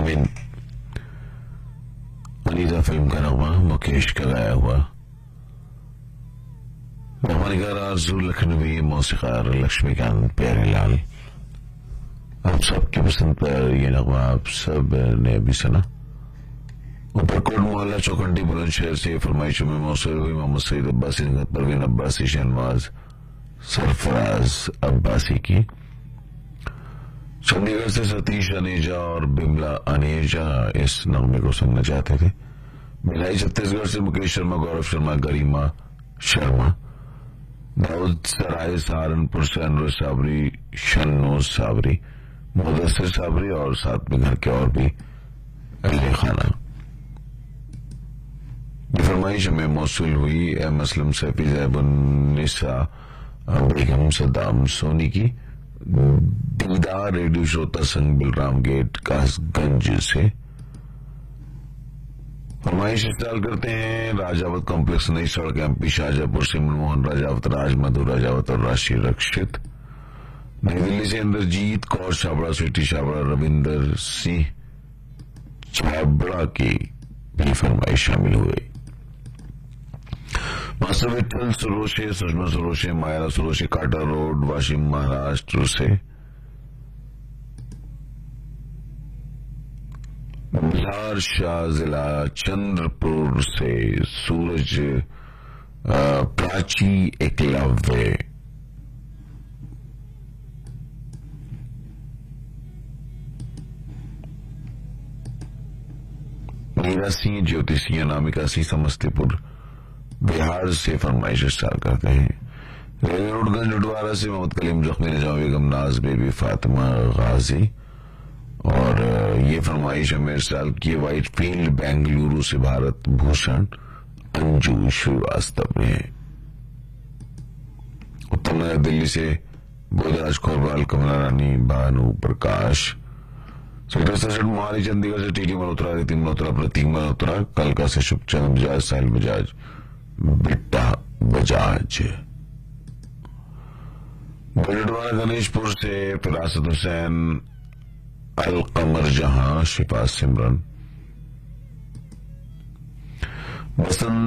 जमीन, अनीता फिल्म का नगमा मुकेश का गाया हुआ। नगमानिकार आरजू लखनवी, मौसीकार लक्ष्मीकांत प्यारेलाल। आप सबकी पसंद पर ये नगमा आप सब ने अभी सुना। ऊपरकोट मोहल्ला चौखंडी बुलंदशहर से फरमाइशों में मौसूल हुई मोहम्मद सईद अब्बासी, परवीन अब्बासी, शहनवाज सरफराज अब्बासी की। चंडीगढ़ से सतीश अनेजा और बिमला अनेजा इस नगमे को सुनना चाहते थे। भिलाई छत्तीसगढ़ से मुकेश शर्मा, गौरव शर्मा, गरिमा शर्मा। दाऊद सराय सहारनपुर से अनवर साबरी, शन्नो साबरी, मुदस्सिर साबरी और साथ में घर के और भी अहले खाना। ये फरमाइश हमें मौसूल हुई एम असलम, सैफी, जैबुन्निसा बेगम, सद्दाम सोनी की। दीदार रेडियो श्रोता संघ, बिलराम गेट, कासगंज से फरमाइश इस्तेमाल करते हैं। राजावत कॉम्प्लेक्स, नई सड़क, एमपी शाहजहापुर से मनमोहन राजावत, राज मधु राजावत और राशि रक्षित। नई दिल्ली से इंद्रजीत कौर छाबड़ा, स्वीटी छाबड़ा, रविंदर सिंह छाबड़ा की भी फरमाइश शामिल हुई। मास्टर विठल सुरोशे, सुषमा सुरोशे, मायरा सुरोशे, काटा रोड, वाशिम महाराष्ट्र से। बिहार शाह जिला चंद्रपुर से सूरज प्राची एकलव्य। मीरा सिंह, ज्योति सिंह, अनामिका सिंह समस्तीपुर बिहार से फरमाइश स्टार करते हैं। रेलवे रोड गंज उडवारा से मोहम्मद कलीम जख्मी, निजाम बेगम, नाज बेबी, फातिमा गाजी और ये फरमाइश हमें साल की व्हाइट फील्ड बेंगलुरु से भारत भूषण अंजू श्रीवास्तव ने। उत्तर नगर दिल्ली से बोधराज खोरवाल, कमला रानी, भानु प्रकाश। सेक्टर 67 मोहाली चंडीगढ़ से टीटी मल्होत्रा, रिति मल्होत्रा, प्रतीक मल्होत्रा, कलका से शुभचंद बजाज, साहिल बजाज, बिट्टा बजाज। बजटवाड़ा गणेशपुर से फिरासत हुसैन, अल कमर जहां, शिफा सिमरन, बसंत